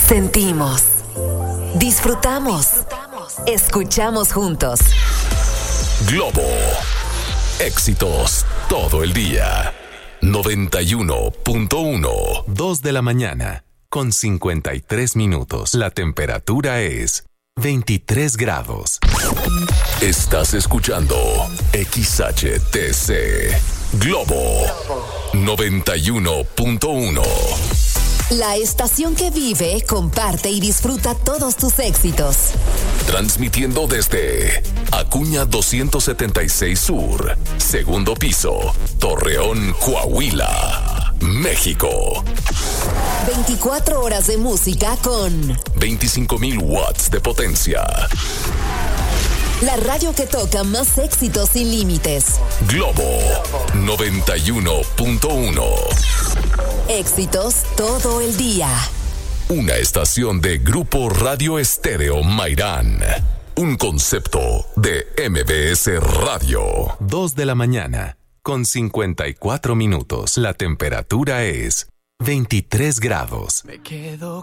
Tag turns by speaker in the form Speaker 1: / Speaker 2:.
Speaker 1: Sentimos, disfrutamos, escuchamos juntos.
Speaker 2: Globo. Éxitos todo el día. 91.1.
Speaker 3: 2 de la mañana, con 53 minutos. La temperatura es 23 grados.
Speaker 2: Estás escuchando XHTC. Globo. 91.1.
Speaker 1: La estación que vive, comparte y disfruta todos tus éxitos.
Speaker 2: Transmitiendo desde Acuña 276 Sur, segundo piso, Torreón, Coahuila, México.
Speaker 1: 24 horas de música con
Speaker 2: 25,000 watts de potencia.
Speaker 1: La radio que toca más éxitos sin límites.
Speaker 2: Globo 91.1.
Speaker 1: Éxitos todo el día.
Speaker 2: Una estación de Grupo Radio Estéreo Mairán. Un concepto de MBS Radio.
Speaker 3: 2 de la mañana, con 54 minutos. La temperatura es 23 grados.
Speaker 4: Me quedo